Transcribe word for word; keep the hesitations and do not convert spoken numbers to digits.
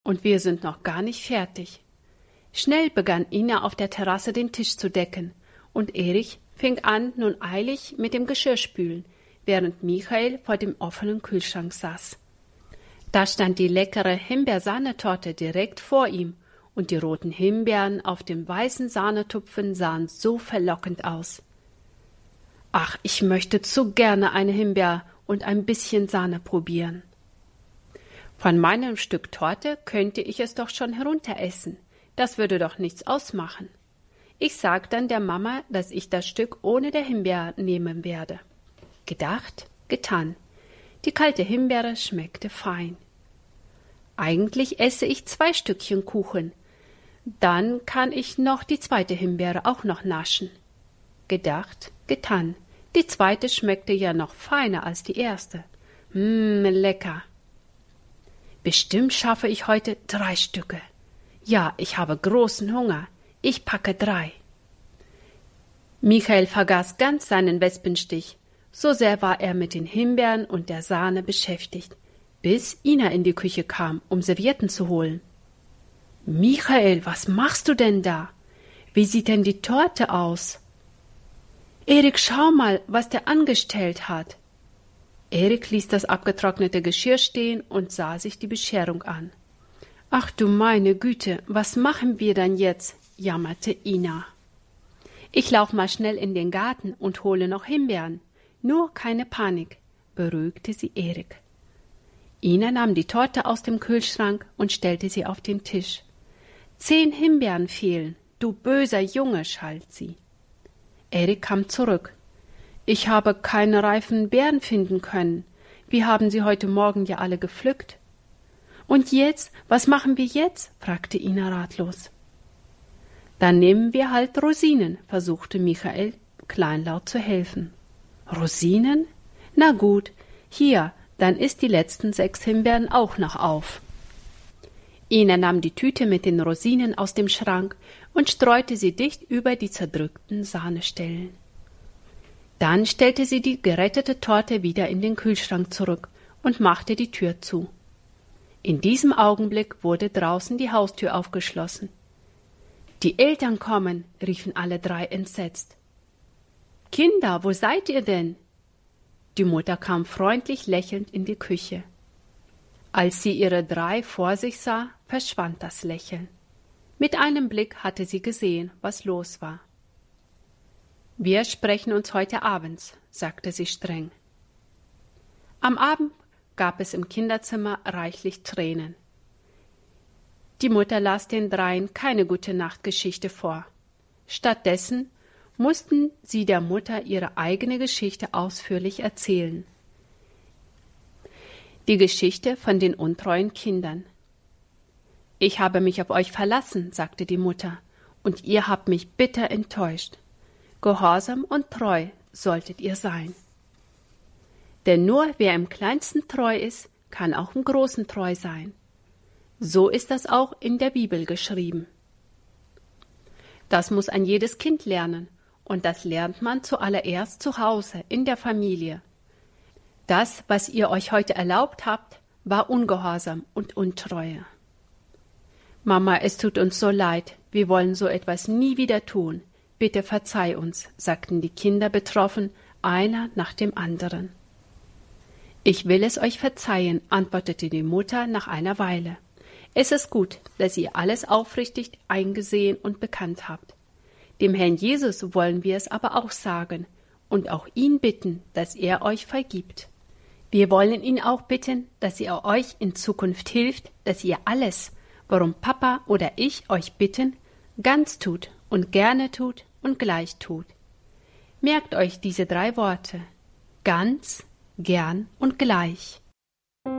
und wir sind noch gar nicht fertig. Schnell begann Ina auf der Terrasse den Tisch zu decken, und Erich fing an, nun eilig mit dem Geschirrspülen, während Michael vor dem offenen Kühlschrank saß. Da stand die leckere Himbeersahnetorte direkt vor ihm, und die roten Himbeeren auf dem weißen Sahnetupfen sahen so verlockend aus. Ach, ich möchte zu gerne eine Himbeer und ein bisschen Sahne probieren. Von meinem Stück Torte könnte ich es doch schon herunteressen. Das würde doch nichts ausmachen. Ich sag dann der Mama, dass ich das Stück ohne der Himbeer nehmen werde. Gedacht, getan. Die kalte Himbeere schmeckte fein. Eigentlich esse ich zwei Stückchen Kuchen. Dann kann ich noch die zweite Himbeere auch noch naschen. Gedacht, getan. Die zweite schmeckte ja noch feiner als die erste. Mmm, lecker. Bestimmt schaffe ich heute drei Stücke. Ja, ich habe großen Hunger. Ich packe drei. Michael vergaß ganz seinen Wespenstich. So sehr war er mit den Himbeeren und der Sahne beschäftigt, bis Ina in die Küche kam, um Servietten zu holen. »Michael, was machst du denn da? Wie sieht denn die Torte aus?« »Erik, schau mal, was der angestellt hat.« Erik ließ das abgetrocknete Geschirr stehen und sah sich die Bescherung an. »Ach du meine Güte, was machen wir dann jetzt?« jammerte Ina. »Ich lauf mal schnell in den Garten und hole noch Himbeeren. Nur keine Panik«, beruhigte sie Erik. Ina nahm die Torte aus dem Kühlschrank und stellte sie auf den Tisch. »Zehn Himbeeren fehlen, du böser Junge«, schalt sie. Erik kam zurück. »Ich habe keine reifen Beeren finden können. Wir haben sie heute Morgen ja alle gepflückt.« »Und jetzt? Was machen wir jetzt?« fragte Ina ratlos. »Dann nehmen wir halt Rosinen«, versuchte Michael kleinlaut zu helfen. »Rosinen? Na gut, hier, dann isst die letzten sechs Himbeeren auch noch auf.« Ina nahm die Tüte mit den Rosinen aus dem Schrank und streute sie dicht über die zerdrückten Sahnestellen. Dann stellte sie die gerettete Torte wieder in den Kühlschrank zurück und machte die Tür zu. In diesem Augenblick wurde draußen die Haustür aufgeschlossen. »Die Eltern kommen«, riefen alle drei entsetzt. »Kinder, wo seid ihr denn?« Die Mutter kam freundlich lächelnd in die Küche. Als sie ihre drei vor sich sah, verschwand das Lächeln. Mit einem Blick hatte sie gesehen, was los war. »Wir sprechen uns heute abends«, sagte sie streng. Am Abend gab es im Kinderzimmer reichlich Tränen. Die Mutter las den dreien keine Gute-Nacht-Geschichte vor. Stattdessen mussten sie der Mutter ihre eigene Geschichte ausführlich erzählen. Die Geschichte von den untreuen Kindern. »Ich habe mich auf euch verlassen«, sagte die Mutter, »und ihr habt mich bitter enttäuscht. Gehorsam und treu solltet ihr sein. Denn nur wer im Kleinsten treu ist, kann auch im Großen treu sein. So ist das auch in der Bibel geschrieben. Das muss ein jedes Kind lernen, und das lernt man zuallererst zu Hause, in der Familie. Das, was ihr euch heute erlaubt habt, war Ungehorsam und Untreue. Mama, es tut uns so leid, wir wollen so etwas nie wieder tun. Bitte verzeih uns«, sagten die Kinder betroffen, einer nach dem anderen. »Ich will es euch verzeihen«, antwortete die Mutter nach einer Weile. »Es ist gut, dass ihr alles aufrichtig eingesehen und bekannt habt. Dem Herrn Jesus wollen wir es aber auch sagen und auch ihn bitten, dass er euch vergibt. Wir wollen ihn auch bitten, dass er euch in Zukunft hilft, dass ihr alles, worum Papa oder ich euch bitten, ganz tut und gerne tut und gleich tut. Merkt euch diese drei Worte: ganz, gern und gleich.